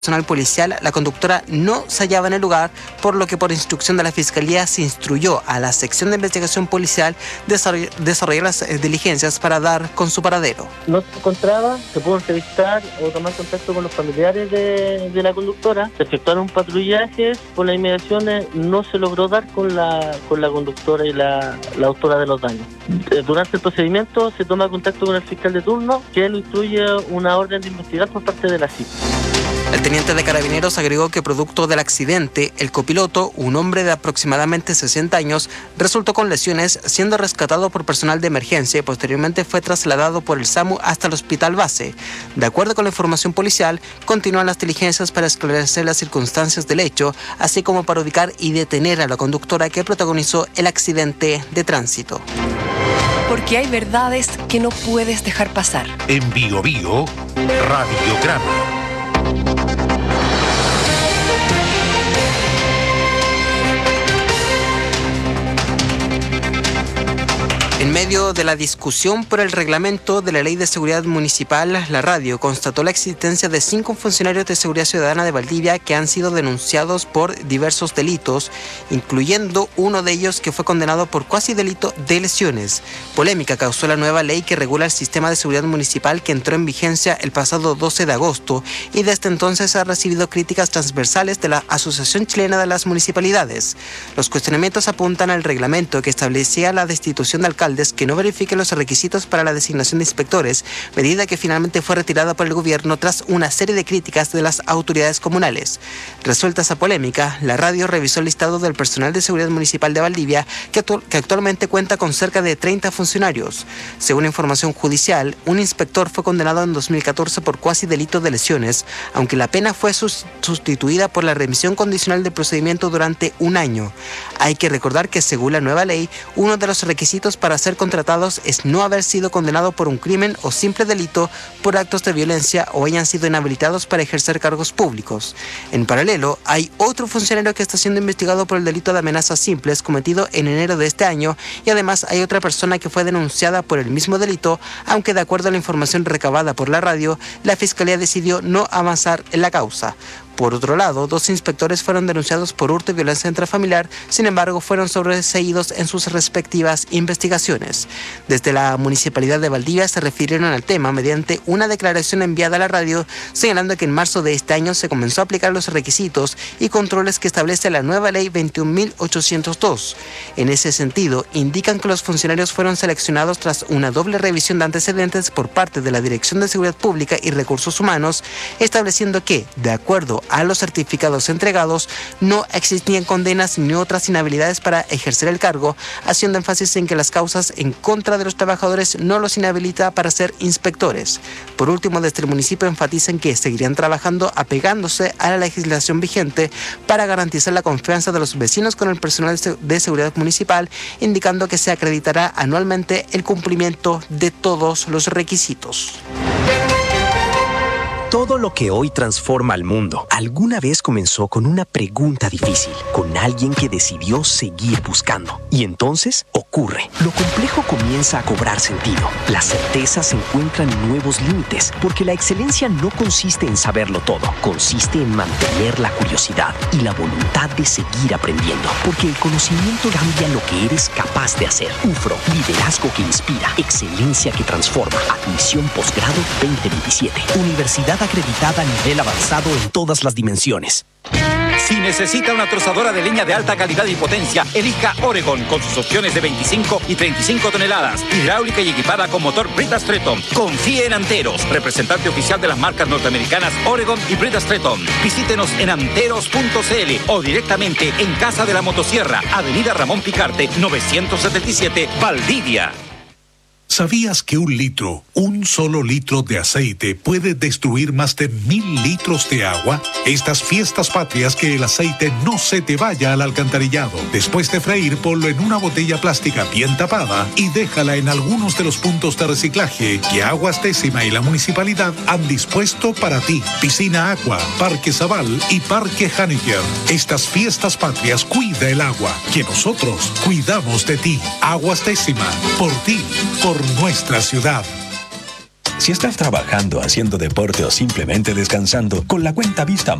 personal policial, la conductora no se hallaba en el lugar, por lo que por instrucción de la Fiscalía se instruyó a la sección de investigación policial desarrollar las diligencias para dar con su paradero. No se encontraba, se pudo entrevistar o tomar contacto con los familiares de la conductora, se efectuaron patrullajes por las inmediaciones, no se logró dar con la conductora y la autora de los daños. Durante el procedimiento se toma contacto con el fiscal de turno, quien instruye una orden de investigar por parte de la CIP. El teniente de Carabineros agregó que producto del accidente, el copiloto, un hombre de aproximadamente 60 años, resultó con lesiones, siendo rescatado por personal de emergencia y posteriormente fue trasladado por el SAMU hasta el hospital base. De acuerdo con la información policial, continúan las diligencias para esclarecer las circunstancias del hecho, así como para ubicar y detener a la conductora que protagonizó el accidente de tránsito. Porque hay verdades que no puedes dejar pasar. En Bio Bio, Radiograma. En medio de la discusión por el reglamento de la Ley de Seguridad Municipal, la radio constató la existencia de 5 funcionarios de seguridad ciudadana de Valdivia que han sido denunciados por diversos delitos, incluyendo uno de ellos que fue condenado por cuasi delito de lesiones. Polémica causó la nueva ley que regula el sistema de seguridad municipal, que entró en vigencia el pasado 12 de agosto y desde entonces ha recibido críticas transversales de la Asociación Chilena de las Municipalidades. Los cuestionamientos apuntan al reglamento que establecía la destitución de alcaldes que no verifiquen los requisitos para la designación de inspectores, medida que finalmente fue retirada por el gobierno tras una serie de críticas de las autoridades comunales. Resuelta esa polémica, la radio revisó el listado del personal de seguridad municipal de Valdivia, que actualmente cuenta con cerca de 30 funcionarios. Según información judicial, un inspector fue condenado en 2014 por cuasi delito de lesiones, aunque la pena fue sustituida por la remisión condicional del procedimiento durante un año. Hay que recordar que según la nueva ley, uno de los requisitos para ser contratados es no haber sido condenado por un crimen o simple delito por actos de violencia o hayan sido inhabilitados para ejercer cargos públicos. En paralelo, hay otro funcionario que está siendo investigado por el delito de amenazas simples cometido en enero de este año, y además hay otra persona que fue denunciada por el mismo delito, aunque de acuerdo a la información recabada por la radio, la Fiscalía decidió no avanzar en la causa. Por otro lado, 2 inspectores fueron denunciados por hurto y violencia intrafamiliar, sin embargo fueron sobreseídos en sus respectivas investigaciones. Desde la Municipalidad de Valdivia se refirieron al tema mediante una declaración enviada a la radio, señalando que en marzo de este año se comenzó a aplicar los requisitos y controles que establece la nueva ley 21.802. En ese sentido, indican que los funcionarios fueron seleccionados tras una doble revisión de antecedentes por parte de la Dirección de Seguridad Pública y Recursos Humanos, estableciendo que, de acuerdo a los certificados entregados, no existían condenas ni otras inhabilidades para ejercer el cargo, haciendo énfasis en que las causas en contra de los trabajadores no los inhabilita para ser inspectores. Por último, desde el municipio enfatizan que seguirían trabajando apegándose a la legislación vigente para garantizar la confianza de los vecinos con el personal de seguridad municipal, indicando que se acreditará anualmente el cumplimiento de todos los requisitos. Todo lo que hoy transforma al mundo alguna vez comenzó con una pregunta difícil, con alguien que decidió seguir buscando. Y entonces ocurre. Lo complejo comienza a cobrar sentido. Las certezas encuentran nuevos límites, porque la excelencia no consiste en saberlo todo, consiste en mantener la curiosidad y la voluntad de seguir aprendiendo, porque el conocimiento cambia lo que eres capaz de hacer. UFRO, liderazgo que inspira, excelencia que transforma. Admisión posgrado 2027. Universidad acreditada a nivel avanzado en todas las dimensiones. Si necesita una trozadora de leña de alta calidad y potencia, elija Oregon con sus opciones de 25 y 35 toneladas, hidráulica y equipada con motor Brita Stretton. Confíe en Anteros, representante oficial de las marcas norteamericanas Oregon y Brita Stretton. Visítenos en anteros.cl o directamente en Casa de la Motosierra, Avenida Ramón Picarte, 977, Valdivia. ¿Sabías que un solo litro de aceite puede destruir más de 1,000 litros de agua? Estas fiestas patrias, que el aceite no se te vaya al alcantarillado. Después de freír, ponlo en una botella plástica bien tapada y déjala en algunos de los puntos de reciclaje que Aguas Décima y la municipalidad han dispuesto para ti. Piscina Agua, Parque Zabal y Parque Haneger. Estas fiestas patrias, cuida el agua, que nosotros cuidamos de ti. Aguas Décima, por ti, por nuestra ciudad. Si estás trabajando, haciendo deporte o simplemente descansando, con la cuenta Vista